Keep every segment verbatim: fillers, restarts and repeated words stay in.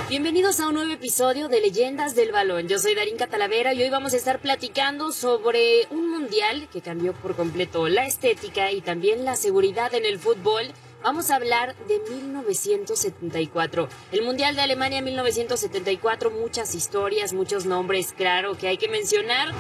Bienvenidos a un nuevo episodio de Leyendas del Balón. Yo soy Darinka Talavera y hoy vamos a estar platicando sobre un mundial que cambió por completo la estética y también la seguridad en el fútbol. Vamos a hablar de mil novecientos setenta y cuatro. El Mundial de Alemania mil novecientos setenta y cuatro, muchas historias, muchos nombres, claro, que hay que mencionar.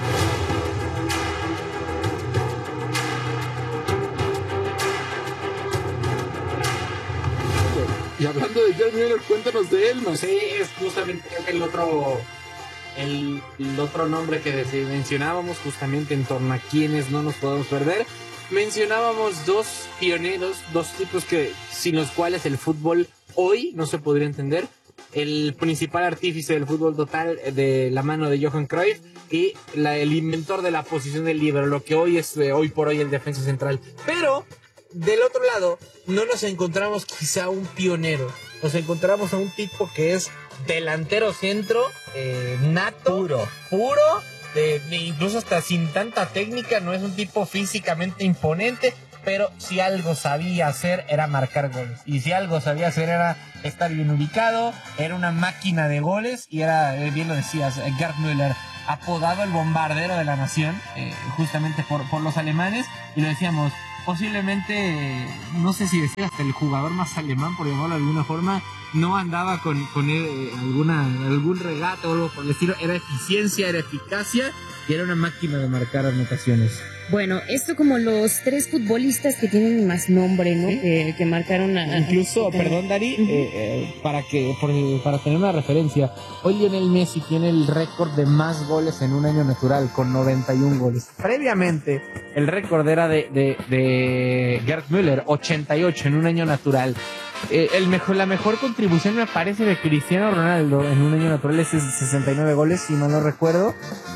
Y hablando de Gerd Müller, cuéntanos de él, ¿no? Sí, es justamente el otro, el, el otro nombre que mencionábamos justamente en torno a quienes no nos podemos perder. Mencionábamos dos pioneros, dos tipos que sin los cuales el fútbol hoy no se podría entender. El principal artífice del fútbol total de la mano de Johan Cruyff y la, el inventor de la posición del líbero, lo que hoy es eh, hoy por hoy el defensa central. Pero del otro lado no nos encontramos quizá un pionero, nos encontramos a un tipo que es delantero centro, eh, nato, puro, puro. De, de incluso hasta sin tanta técnica, no es un tipo físicamente imponente, pero si algo sabía hacer era marcar goles, y si algo sabía hacer era estar bien ubicado, era una máquina de goles, y era, bien lo decías, Gerd Müller, apodado el bombardero de la nación, eh, justamente por, por los alemanes, y lo decíamos, posiblemente, no sé si decir hasta el jugador más alemán, por llamarlo de alguna forma, no andaba con, con eh, alguna, algún regate o algo por el estilo, era eficiencia, era eficacia y era una máquina de marcar anotaciones. Bueno, esto como los tres futbolistas que tienen más nombre, ¿no? ¿Sí? Que, que marcaron a... Incluso, a... perdón, Dari, uh-huh. eh, eh, para que por, para tener una referencia, hoy Lionel Messi tiene el récord de más goles en un año natural, con noventa y un goles. Previamente, el récord era de, de, de Gerd Müller, ochenta y ocho en un año natural. Eh, el mejor, la mejor contribución me parece de Cristiano Ronaldo en un año natural es sesenta y nueve goles, si mal no recuerdo.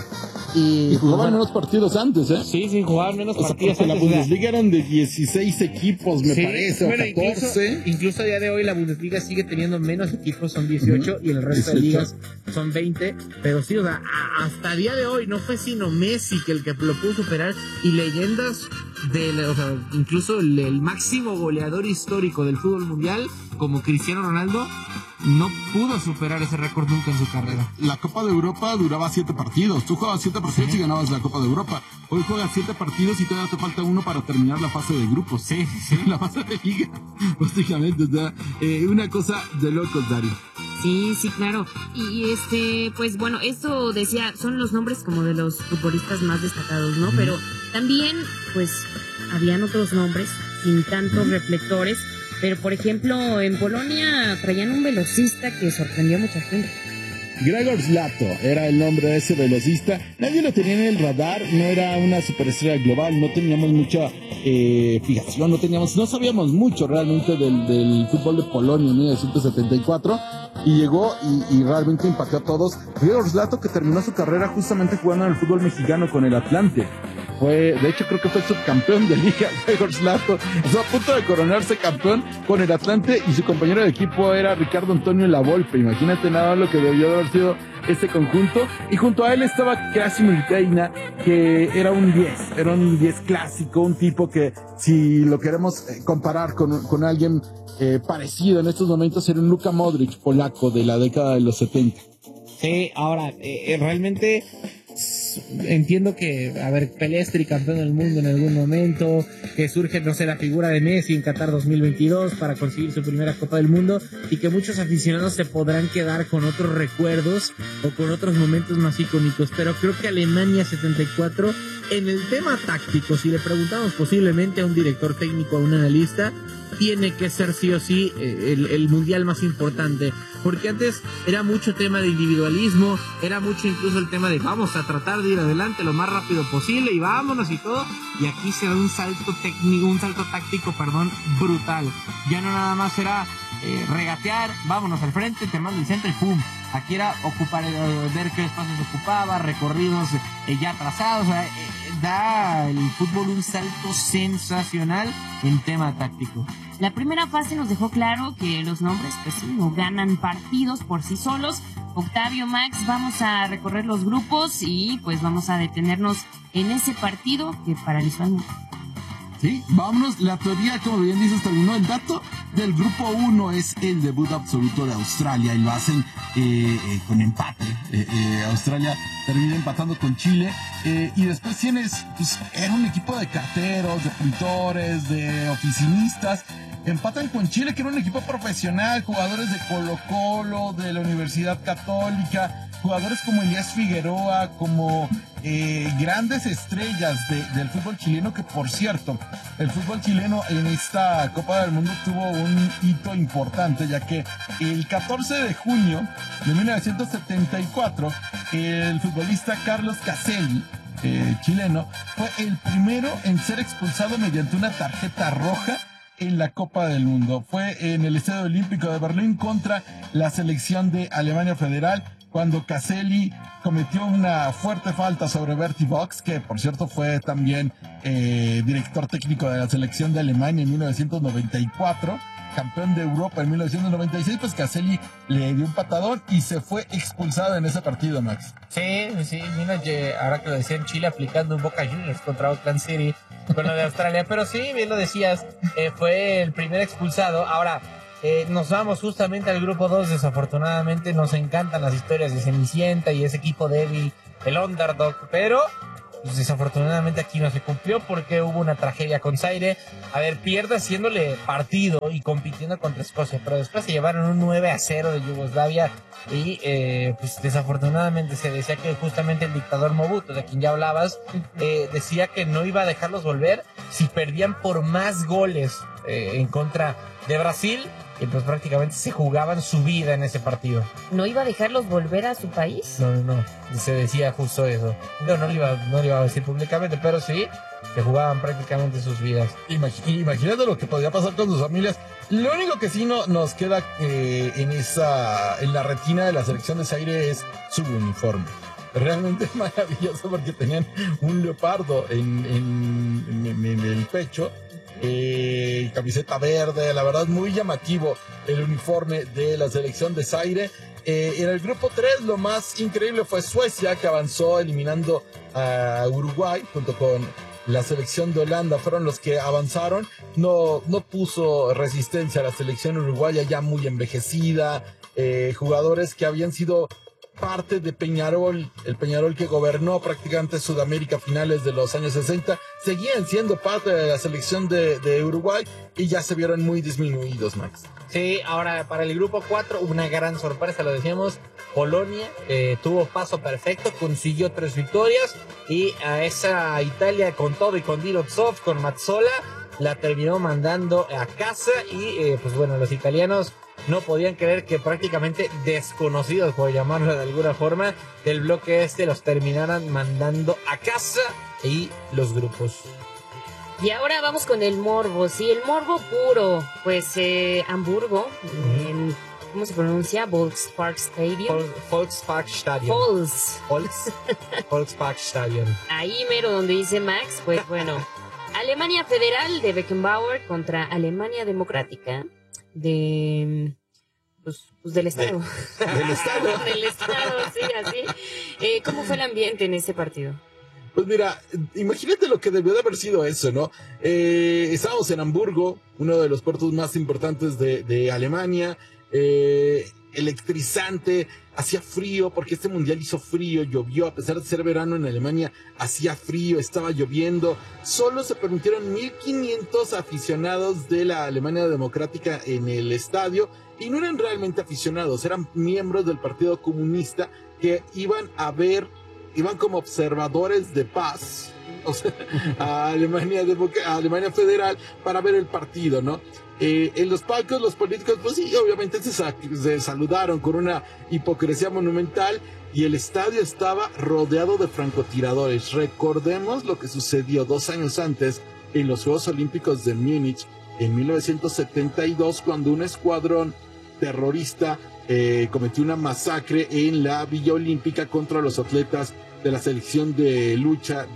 Y, y jugaban bueno, menos partidos antes, ¿eh? Sí, sí, jugaban menos o partidos sea, antes. La Bundesliga eran de dieciséis equipos, me sí, parece, bueno, o catorce. Incluso, incluso a día de hoy la Bundesliga sigue teniendo menos equipos, son dieciocho, uh-huh. y el resto dieciocho. De ligas son veinte. Pero sí, o sea, a, hasta el día de hoy no fue sino Messi que el que lo pudo superar, y leyendas del, o sea, incluso el, el máximo goleador histórico del fútbol mundial, como Cristiano Ronaldo, no pudo superar ese récord nunca en su carrera. La Copa de Europa duraba siete partidos. Tú jugabas siete partidos sí. y ganabas la Copa de Europa. Hoy juegas siete partidos y todavía te falta uno para terminar la fase de grupos. Sí, sí. La fase de liga, básicamente. O sea, eh, una cosa de locos, Dari. Sí, sí, claro. Y este, pues bueno, esto decía, son los nombres como de los futbolistas más destacados, ¿no? Mm. Pero también, pues, habían otros nombres sin tantos mm. reflectores. Pero, por ejemplo, en Polonia traían un velocista que sorprendió a mucha gente. Grzegorz Lato era el nombre de ese velocista. Nadie lo tenía en el radar, no era una superestrella global, no teníamos mucha eh, fijación, no teníamos, no sabíamos mucho realmente del, del fútbol de Polonia en mil novecientos setenta y cuatro. Y llegó y, y realmente impactó a todos. Grzegorz Lato, que terminó su carrera justamente jugando en el fútbol mexicano con el Atlante. Fue, de hecho creo que fue subcampeón de liga. Grzegorz Lato estuvo a punto de coronarse campeón con el Atlante y su compañero de equipo era Ricardo Antonio Lavolpe. Imagínate nada lo que debió de haber sido este conjunto. Y junto a él estaba Krasimir Grejna, que era un diez, era un diez clásico, un tipo que si lo queremos comparar con, con alguien eh, parecido en estos momentos era un Luka Modric polaco de la década de los setenta. Sí, ahora eh, realmente entiendo que, a ver, Pelé es tricampeón del mundo en algún momento, que surge, no sé, la figura de Messi en Qatar dos mil veintidós para conseguir su primera Copa del Mundo, y que muchos aficionados se podrán quedar con otros recuerdos o con otros momentos más icónicos, pero creo que Alemania setenta y cuatro, en el tema táctico, si le preguntamos posiblemente a un director técnico, a un analista, tiene que ser sí o sí el, el mundial más importante, porque antes era mucho tema de individualismo, era mucho incluso el tema de vamos a tratar de ir adelante lo más rápido posible y vámonos y todo, y aquí se da un salto técnico, un salto táctico, perdón, brutal. Ya no nada más era eh, regatear, vámonos al frente, te mando el centro y ¡pum! Aquí era ocupar, eh, ver qué espacios ocupaba, recorridos eh, ya trazados, o sea, eh, da el fútbol un salto sensacional en tema táctico. La primera fase nos dejó claro que los nombres pues sí, no ganan partidos por sí solos. Octavio, Max, vamos a recorrer los grupos y pues vamos a detenernos en ese partido que paralizó al mundo. Sí, vámonos, la teoría, como bien dices, terminó. El dato del grupo uno es el debut absoluto de Australia y lo hacen eh, eh, con empate. Eh, eh, Australia termina empatando con Chile eh, y después tienes, pues, era un equipo de carteros, de pintores, de oficinistas. Empatan con Chile, que era un equipo profesional, jugadores de Colo Colo, de la Universidad Católica, jugadores como Elías Figueroa, como eh, grandes estrellas de, del fútbol chileno, que por cierto, el fútbol chileno en esta Copa del Mundo tuvo un hito importante, ya que el catorce de junio de mil novecientos setenta y cuatro, el futbolista Carlos Caselli, eh, chileno, fue el primero en ser expulsado mediante una tarjeta roja en la Copa del Mundo. Fue en el Estadio Olímpico de Berlín contra la selección de Alemania Federal, cuando Caselli cometió una fuerte falta sobre Bertie Vogts, que por cierto fue también eh, director técnico de la selección de Alemania en mil novecientos noventa y cuatro, campeón de Europa en mil novecientos noventa y seis. Pues Caselli le dio un patadón y se fue expulsado en ese partido, Max. Sí, sí, mira, ahora que lo decía en Chile, aplicando un Boca Juniors contra Auckland City con lo de Australia, pero sí, bien lo decías, eh, fue el primer expulsado. Ahora, eh, nos vamos justamente al grupo dos, desafortunadamente nos encantan las historias de Cenicienta y ese equipo débil, el underdog, pero pues, desafortunadamente aquí no se cumplió porque hubo una tragedia con Zaire. A ver, pierde haciéndole partido y compitiendo contra Escocia, pero después se llevaron un nueve a cero de Yugoslavia y eh, pues desafortunadamente se decía que justamente el dictador Mobutu, de quien ya hablabas, eh, decía que no iba a dejarlos volver si perdían por más goles eh, en contra de Brasil, y pues prácticamente se jugaban su vida en ese partido. ¿No iba a dejarlos volver a su país? No, no, no, se decía justo eso. No, no lo iba, no lo iba a decir públicamente, pero sí, se jugaban prácticamente sus vidas. Imag- imagínate lo que podría pasar con sus familias. Lo único que sí no, nos queda eh, en esa en la retina de la selección de Zaire es su uniforme. Realmente es maravilloso porque tenían un leopardo en, en, en, en el pecho, eh, camiseta verde, la verdad muy llamativo el uniforme de la selección de Zaire. Eh, en el grupo tres lo más increíble fue Suecia, que avanzó eliminando a Uruguay junto con la selección de Holanda. Fueron los que avanzaron. No, no puso resistencia a la selección uruguaya, ya muy envejecida, eh, jugadores que habían sido parte de Peñarol, el Peñarol que gobernó prácticamente Sudamérica a finales de los años sesenta, seguían siendo parte de la selección de, de Uruguay y ya se vieron muy disminuidos, Max. Sí, ahora para el grupo cuatro, una gran sorpresa, lo decíamos, Polonia eh, tuvo paso perfecto, consiguió tres victorias y a esa Italia con todo y con Dirotzov, con Mazzola, la terminó mandando a casa y eh, pues bueno, los italianos no podían creer que prácticamente desconocidos, por llamarlo de alguna forma, del bloque este los terminaran mandando a casa y los grupos. Y ahora vamos con el morbo, sí, el morbo puro. Pues eh, Hamburgo, en, ¿cómo se pronuncia? Volkspark Stadium. Volkspark Stadium. Volks. Volks. Volkspark Stadium. Ahí mero donde dice Max, pues bueno. Alemania Federal de Beckenbauer contra Alemania Democrática de pues, pues del estado De, del estado del estado, sí, así. Eh, ¿cómo fue el ambiente en ese partido? Pues mira, imagínate lo que debió de haber sido eso, ¿no? Eh, estábamos en Hamburgo, uno de los puertos más importantes de, de Alemania, eh, electrizante, hacía frío, porque este mundial hizo frío, llovió, a pesar de ser verano en Alemania, hacía frío, estaba lloviendo. Solo se permitieron mil quinientos aficionados de la Alemania Democrática en el estadio, y no eran realmente aficionados, eran miembros del Partido Comunista que iban a ver, iban como observadores de paz, o sea, a Alemania, a Alemania Federal para ver el partido, ¿no? Eh, en los palcos los políticos, pues sí, obviamente se, se saludaron con una hipocresía monumental y el estadio estaba rodeado de francotiradores. Recordemos lo que sucedió dos años antes en los Juegos Olímpicos de Múnich en mil novecientos setenta y dos, cuando un escuadrón terrorista eh, cometió una masacre en la Villa Olímpica contra los atletas de la selección de lucha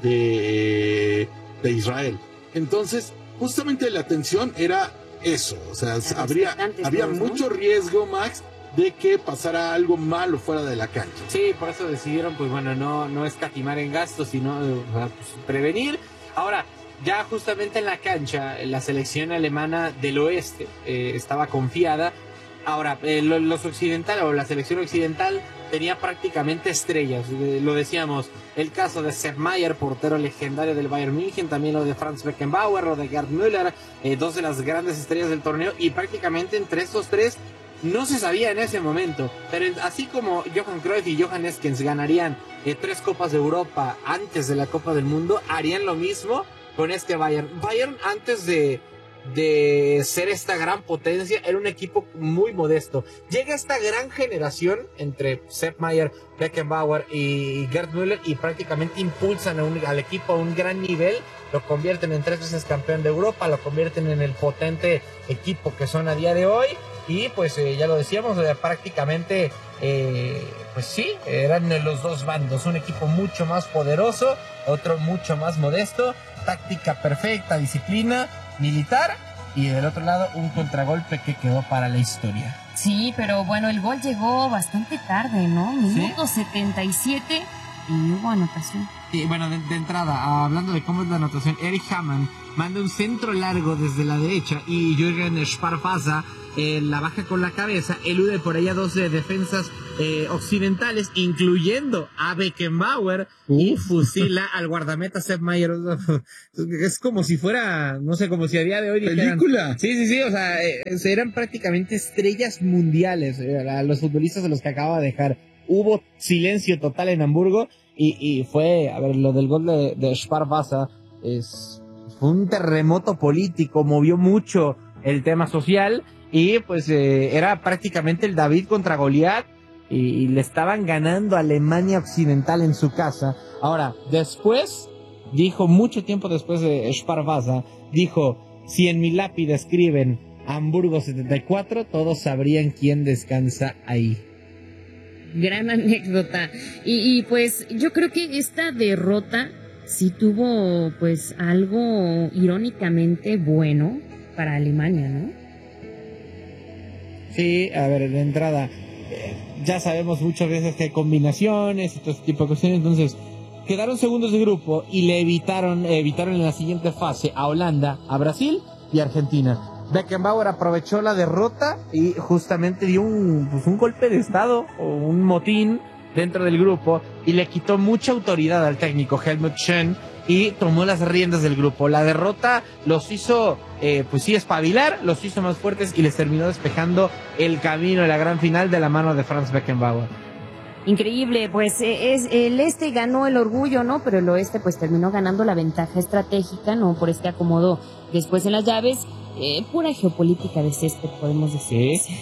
de, de Israel. Entonces, justamente la atención era eso, o sea, habría, había mucho riesgo, Max, de que pasara algo malo fuera de la cancha. Sí, por eso decidieron, pues bueno, no, no escatimar en gastos, sino o sea, pues, prevenir. Ahora, ya justamente en la cancha, la selección alemana del oeste eh, estaba confiada. Ahora, eh, los occidentales o la selección occidental tenía prácticamente estrellas, eh, lo decíamos, el caso de Sepp Maier, portero legendario del Bayern München, también lo de Franz Beckenbauer, lo de Gerd Müller, eh, dos de las grandes estrellas del torneo, y prácticamente entre estos tres no se sabía en ese momento, pero así como Johan Cruyff y Johan Eskens ganarían eh, tres Copas de Europa antes de la Copa del Mundo, harían lo mismo con este Bayern. Bayern antes de de ser esta gran potencia, era un equipo muy modesto. Llega esta gran generación entre Sepp Maier, Beckenbauer y Gerd Müller y prácticamente impulsan a un, al equipo a un gran nivel, lo convierten en tres veces campeón de Europa, lo convierten en el potente equipo que son a día de hoy y pues eh, ya lo decíamos, eh, prácticamente eh, pues sí, eran los dos bandos, un equipo mucho más poderoso, otro mucho más modesto, táctica perfecta, disciplina militar y del otro lado un contragolpe que quedó para la historia. Sí, pero bueno, el gol llegó bastante tarde, ¿no? Minuto ¿Sí? setenta y siete y hubo anotación. Sí, bueno, de, de entrada, hablando de cómo es la anotación, Erich Hamann manda un centro largo desde la derecha y Jürgen Sparfasa eh, la baja con la cabeza, elude por ella dos eh, defensas eh, occidentales, incluyendo a Beckenbauer, Uf. y fusila al guardameta Sepp Maier. Es como si fuera, no sé, como si a día de hoy dijeran, película. Sí, sí, sí, o sea, eh, eran prácticamente estrellas mundiales, eh, a los futbolistas de los que acaba de dejar. Hubo silencio total en Hamburgo y, y fue, a ver, lo del gol de, de Sparfasa es fue un terremoto político, movió mucho el tema social y pues eh, era prácticamente el David contra Goliat y, y le estaban ganando a Alemania Occidental en su casa. Ahora, después, dijo mucho tiempo después de Sparfasa, dijo, si en mi lápida escriben Hamburgo setenta y cuatro, todos sabrían quién descansa ahí. Gran anécdota. Y, y pues yo creo que esta derrota sí tuvo pues algo irónicamente bueno para Alemania, ¿no? Sí, a ver, de entrada, eh, ya sabemos muchas veces que hay combinaciones y todo este tipo de cuestiones, entonces quedaron segundos de grupo y le evitaron, eh, evitaron en la siguiente fase a Holanda, a Brasil y a Argentina. Beckenbauer aprovechó la derrota y justamente dio un, pues un golpe de estado o un motín dentro del grupo y le quitó mucha autoridad al técnico Helmut Schön y tomó las riendas del grupo. La derrota los hizo, eh, pues sí, espabilar, los hizo más fuertes y les terminó despejando el camino de la gran final de la mano de Franz Beckenbauer. Increíble, pues es el este ganó el orgullo, ¿no? Pero el oeste pues terminó ganando la ventaja estratégica, ¿no? Por este acomodo después en las llaves. Eh, pura geopolítica de césped, podemos decir. ¿Sí?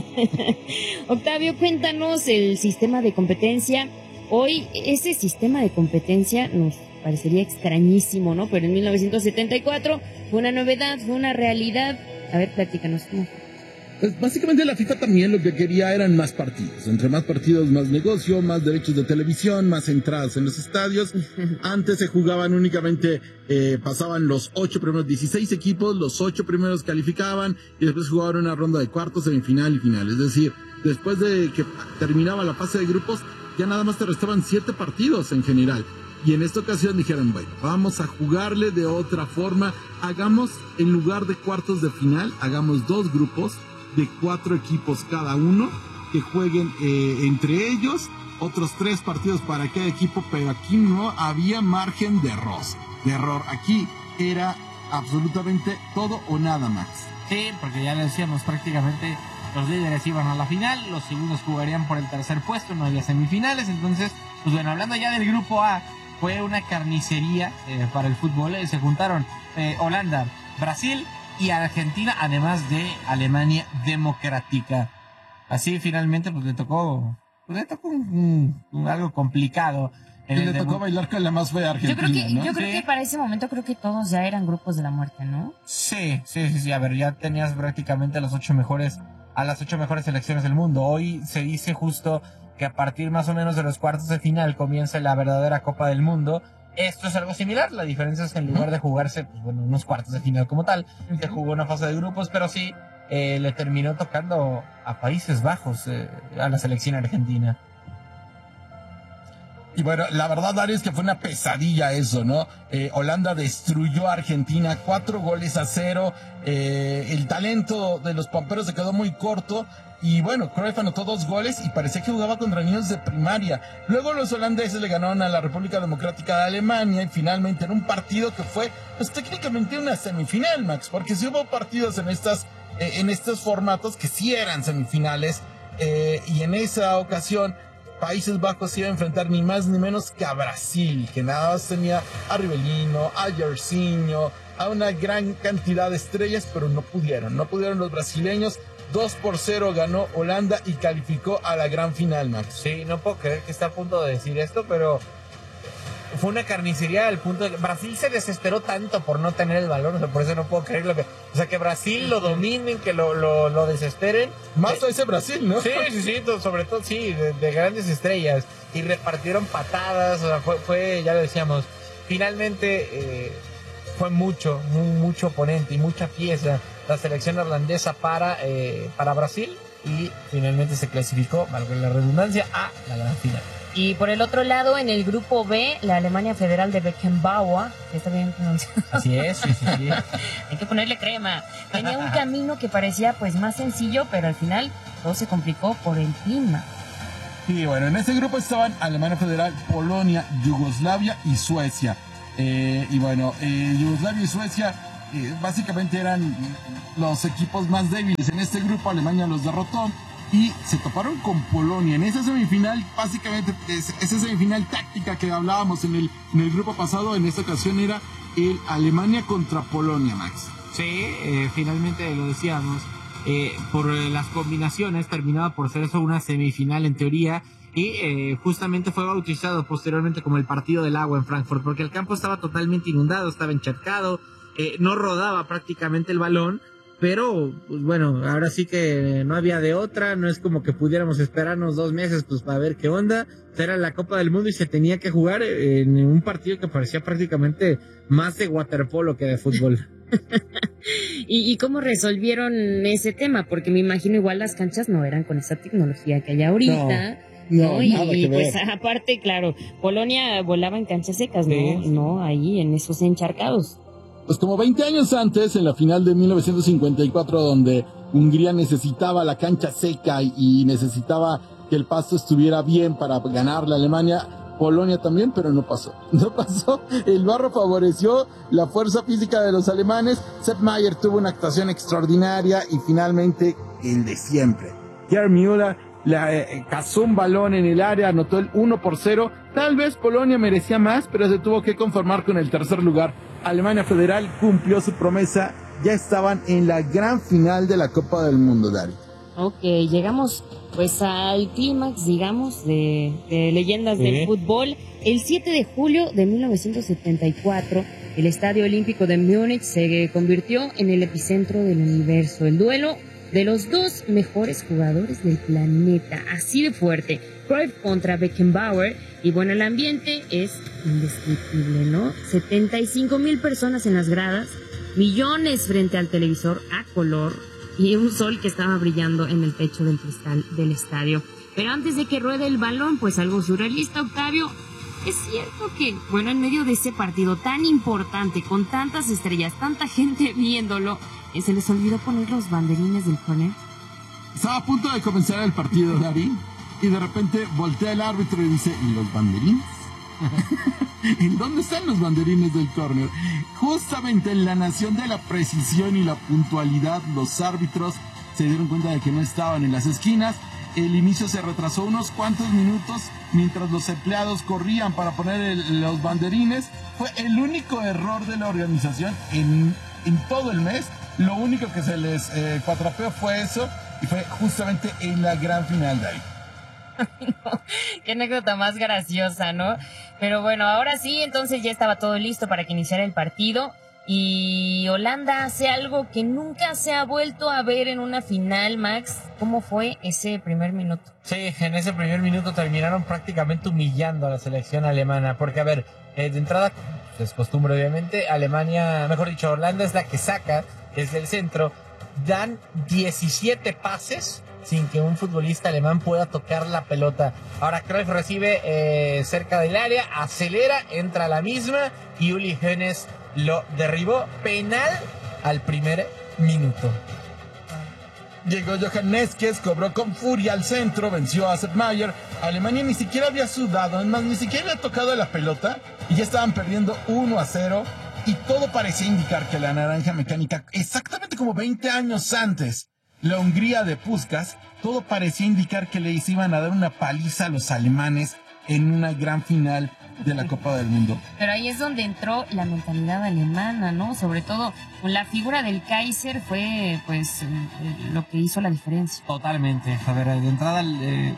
Octavio, cuéntanos el sistema de competencia. Hoy ese sistema de competencia nos parecería extrañísimo, ¿no? Pero en mil novecientos setenta y cuatro fue una novedad, fue una realidad. A ver, platícanos cómo fue. Pues básicamente la FIFA también lo que quería eran más partidos. Entre más partidos, más negocio, más derechos de televisión, más entradas en los estadios. Antes se jugaban únicamente, eh, pasaban los ocho primeros, dieciséis equipos, los ocho primeros calificaban y después jugaban una ronda de cuartos, semifinal y final. Es decir, después de que terminaba la fase de grupos, ya nada más te restaban siete partidos en general. Y en esta ocasión dijeron, bueno, vamos a jugarle de otra forma. Hagamos, en lugar de cuartos de final, hagamos dos grupos de cuatro equipos cada uno, que jueguen eh, entre ellos, otros tres partidos para cada equipo, pero aquí no había margen de error, de error. Aquí era absolutamente todo o nada más. Sí, porque ya le decíamos, prácticamente los líderes iban a la final, los segundos jugarían por el tercer puesto, no había semifinales, entonces, pues bueno, hablando ya del grupo A, fue una carnicería eh, para el fútbol, eh, se juntaron eh, Holanda, Brasil y Argentina, además de Alemania Democrática. Así finalmente pues le tocó, pues, le tocó un, un, un algo complicado. Y le tocó bailar con la más fea Argentina, Yo creo que, ¿no? yo creo Sí. que para ese momento creo que todos ya eran grupos de la muerte, ¿no? Sí, sí, sí, sí, a ver, ya tenías prácticamente las ocho mejores, a las ocho mejores selecciones del mundo. Hoy se dice justo que a partir más o menos de los cuartos de final comienza la verdadera Copa del Mundo. Esto es algo similar, la diferencia es que en lugar de jugarse, pues bueno, unos cuartos de final como tal, se jugó una fase de grupos, pero sí, eh, le terminó tocando a Países Bajos, eh, a la selección argentina. Y bueno, la verdad, Dario, es que fue una pesadilla eso, ¿no? Eh, Holanda destruyó a Argentina, cuatro goles a cero. Eh, el talento de los pamperos se quedó muy corto. Y bueno, Cruyff anotó dos goles y parecía que jugaba contra niños de primaria. Luego los holandeses le ganaron a la República Democrática de Alemania y finalmente en un partido que fue, pues técnicamente una semifinal, Max. Porque sí hubo partidos en estas, eh, en estos formatos que sí eran semifinales. Eh, y en esa ocasión Países Bajos se iba a enfrentar ni más ni menos que a Brasil, que nada más tenía a Rivelino, a Jairzinho, a una gran cantidad de estrellas, pero no pudieron, no pudieron los brasileños. dos por cero ganó Holanda y calificó a la gran final, Max. Sí, no puedo creer que esté a punto de decir esto, pero fue una carnicería al punto de que Brasil se desesperó tanto por no tener el balón, o sea, por eso no puedo creer lo que, o sea, que Brasil lo dominen, que lo, lo, lo desesperen. Más a ese Brasil, ¿no? Sí, sí, sí, sobre todo, sí, de, de grandes estrellas, y repartieron patadas, o sea, fue, fue ya lo decíamos, finalmente eh, fue mucho, muy, mucho oponente y mucha pieza la selección irlandesa para, eh, para Brasil, y finalmente se clasificó, valga la redundancia, a la gran final. Y por el otro lado, en el grupo B, la Alemania Federal de Beckenbauer, ¿está bien pronunciado? Así es, sí, sí, sí. Hay que ponerle crema. Tenía un camino que parecía pues más sencillo, pero al final todo se complicó por el clima. Sí, bueno, en ese grupo estaban Alemania Federal, Polonia, Yugoslavia y Suecia. Eh, y bueno, eh, Yugoslavia y Suecia eh, básicamente eran los equipos más débiles. En este grupo Alemania los derrotó y se toparon con Polonia. En esa semifinal, básicamente, es, esa semifinal táctica que hablábamos en el, en el grupo pasado, en esta ocasión era el Alemania contra Polonia, Max. Sí, eh, finalmente lo decíamos, eh, por eh, las combinaciones terminaba por ser eso una semifinal en teoría, y eh, justamente fue bautizado posteriormente como el partido del agua en Frankfurt, porque el campo estaba totalmente inundado, estaba encharcado, eh, no rodaba prácticamente el balón. Pero, pues bueno, ahora sí que no había de otra, no es como que pudiéramos esperarnos dos meses pues para ver qué onda. Era la Copa del Mundo y se tenía que jugar en un partido que parecía prácticamente más de waterpolo que de fútbol. ¿Y, ¿Y cómo resolvieron ese tema? Porque me imagino igual las canchas no eran con esa tecnología que hay ahorita. No, no, y nada que pues ver. aparte, claro, Polonia volaba en canchas secas, ¿no? Sí. No, ahí en esos encharcados. Pues como veinte años antes, en la final de mil novecientos cincuenta y cuatro, donde Hungría necesitaba la cancha seca y necesitaba que el pasto estuviera bien para ganarle a Alemania, Polonia también, pero no pasó. No pasó. El barro favoreció la fuerza física de los alemanes. Sepp Maier tuvo una actuación extraordinaria y finalmente el de siempre. Gerd Müller le eh, cazó un balón en el área, anotó el uno por cero. Tal vez Polonia merecía más, pero se tuvo que conformar con el tercer lugar. Alemania Federal cumplió su promesa, ya estaban en la gran final de la Copa del Mundo, Dari. Ok, llegamos pues al clímax, digamos, de, de leyendas Sí. del fútbol. El siete de julio de mil novecientos setenta y cuatro, el Estadio Olímpico de Múnich se convirtió en el epicentro del universo. El duelo de los dos mejores jugadores del planeta, así de fuerte. Cruyff contra Beckenbauer. Y bueno, el ambiente es indescriptible, ¿no? setenta y cinco mil personas en las gradas, millones frente al televisor a color y un sol que estaba brillando en el techo del cristal del estadio. Pero antes de que ruede el balón, pues algo surrealista, Octavio. Es cierto que, bueno, en medio de ese partido tan importante, con tantas estrellas, tanta gente viéndolo, eh, se les olvidó poner los banderines del córner. Estaba a punto de comenzar el partido, Dari, y de repente voltea el árbitro y dice, ¿y los banderines? ¿En dónde están los banderines del córner? Justamente en la nación de la precisión y la puntualidad, los árbitros se dieron cuenta de que no estaban en las esquinas. El inicio se retrasó unos cuantos minutos mientras los empleados corrían para poner el, los banderines. Fue el único error de la organización en, en todo el mes. Lo único que se les eh, cuatrapeó fue eso, y fue justamente en la gran final de ahí. No, qué anécdota más graciosa, ¿no? Pero bueno, ahora sí, entonces ya estaba todo listo para que iniciara el partido. Y Holanda hace algo que nunca se ha vuelto a ver en una final, Max. ¿Cómo fue ese primer minuto? Sí, en ese primer minuto terminaron prácticamente humillando a la selección alemana, porque a ver, eh, de entrada, es costumbre obviamente, Alemania, mejor dicho, Holanda es la que saca desde el centro, dan diecisiete pases sin que un futbolista alemán pueda tocar la pelota. Ahora Cruyff recibe eh, cerca del área, acelera, entra a la misma y Uli Hoeneß lo derribó. Penal al primer minuto. Llegó Johan Neskes, cobró con furia al centro, venció a Sepp Maier. Alemania ni siquiera había sudado, es más, ni siquiera le ha tocado la pelota y ya estaban perdiendo uno a cero. Y todo parecía indicar que la naranja mecánica, exactamente como veinte años antes, la Hungría de Puskás, todo parecía indicar que les iban a dar una paliza a los alemanes en una gran final de la Copa del Mundo. Pero ahí es donde entró la mentalidad alemana, ¿no? Sobre todo con la figura del Kaiser fue, pues, eh, lo que hizo la diferencia. Totalmente. A ver, de entrada, eh,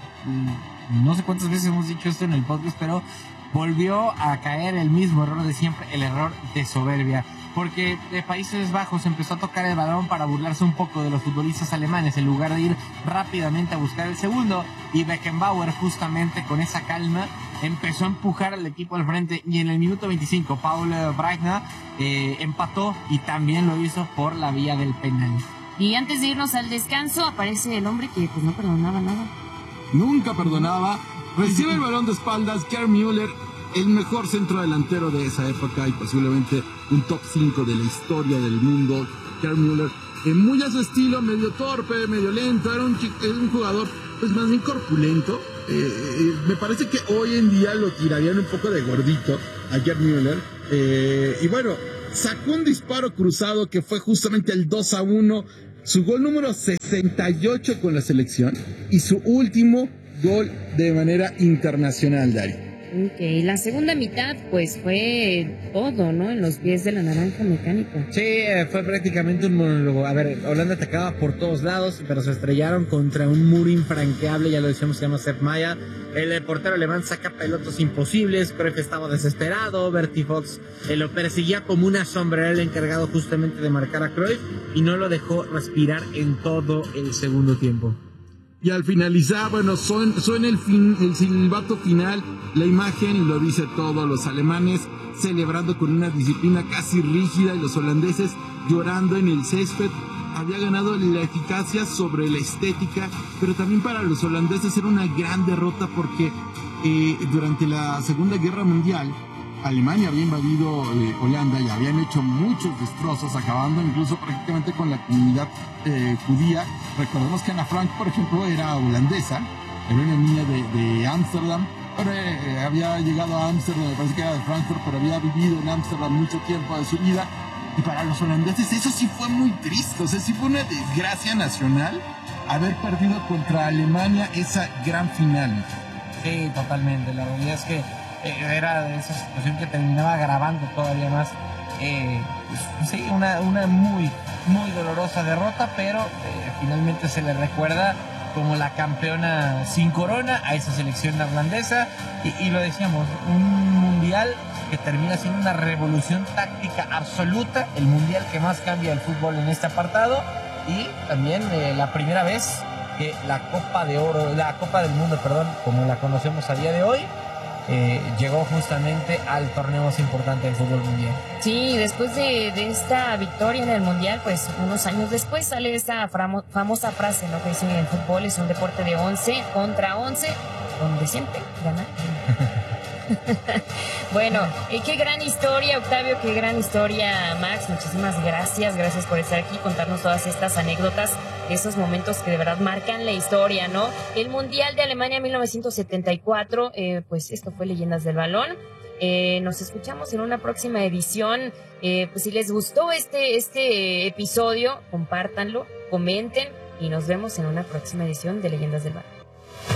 no sé cuántas veces hemos dicho esto en el podcast, pero volvió a caer el mismo error de siempre, el error de soberbia. Porque de Países Bajos empezó a tocar el balón para burlarse un poco de los futbolistas alemanes en lugar de ir rápidamente a buscar el segundo. Y Beckenbauer, justamente con esa calma, empezó a empujar al equipo al frente. Y en el minuto veinticinco, Paul Breitner eh, empató y también lo hizo por la vía del penal. Y antes de irnos al descanso, aparece el hombre que pues no perdonaba nada. Nunca perdonaba. Recibe el balón de espaldas, Gerd Müller, el mejor centrodelantero de esa época y posiblemente un top cinco de la historia del mundo. Gerd Müller, eh, muy a su estilo, medio torpe, medio lento, era un, era un jugador pues más bien corpulento. Eh, eh, me parece que hoy en día lo tirarían un poco de gordito a Gerd Müller. Eh, y bueno, sacó un disparo cruzado que fue justamente el dos a uno, su gol número sesenta y ocho con la selección y su último gol de manera internacional, Dari. Ok, la segunda mitad pues fue todo, ¿no? En los pies de la naranja mecánica. Sí, eh, fue prácticamente un monólogo. A ver, Holanda atacaba por todos lados, pero se estrellaron contra un muro infranqueable, ya lo decíamos, se llama Sepp Maier. El eh, portero alemán saca pelotas imposibles, Cruyff estaba desesperado, Bertie Fox eh, lo perseguía como una sombra, era el encargado justamente de marcar a Cruyff y no lo dejó respirar en todo el segundo tiempo. Y al finalizar, bueno, suena, suena el, fin, el silbato final, la imagen lo dice todo, los alemanes celebrando con una disciplina casi rígida y los holandeses llorando en el césped. Había ganado la eficacia sobre la estética, pero también para los holandeses era una gran derrota porque eh, durante la Segunda Guerra Mundial Alemania había invadido eh, Holanda y habían hecho muchos destrozos, acabando incluso prácticamente con la comunidad eh, judía. Recordemos que Ana Frank, por ejemplo, era holandesa, era una niña de Ámsterdam, pero eh, había llegado a Ámsterdam, me parece que era de Frankfurt, pero había vivido en Ámsterdam mucho tiempo de su vida. Y para los holandeses eso sí fue muy triste, o sea, sí fue una desgracia nacional haber perdido contra Alemania esa gran final. Sí, totalmente, la realidad es que era de esa situación que terminaba agravando todavía más eh, pues, sí, una, una muy muy dolorosa derrota, pero eh, finalmente se le recuerda como la campeona sin corona a esa selección neerlandesa y, y lo decíamos, un mundial que termina siendo una revolución táctica absoluta, el mundial que más cambia el fútbol en este apartado y también eh, la primera vez que la Copa de Oro, la Copa del Mundo, perdón, como la conocemos a día de hoy, Eh, llegó justamente al torneo más importante del fútbol mundial. Sí, después de, de esta victoria en el mundial, pues unos años después sale esta famo, famosa frase, ¿no? Que dice: el fútbol es un deporte de once contra once, donde siempre gana. Bueno, eh, qué gran historia, Octavio, qué gran historia, Max. Muchísimas gracias, gracias por estar aquí, contarnos todas estas anécdotas, esos momentos que de verdad marcan la historia, ¿no? El Mundial de Alemania mil novecientos setenta y cuatro, eh, pues esto fue Leyendas del Balón. Eh, nos escuchamos en una próxima edición. Eh, pues si les gustó este, este episodio, compártanlo, comenten y nos vemos en una próxima edición de Leyendas del Balón.